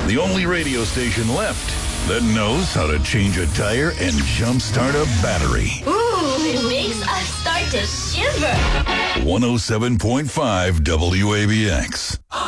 The only radio station left that knows how to change a tire and jumpstart a battery. Ooh, it makes us start to shiver. 107.5 WABX.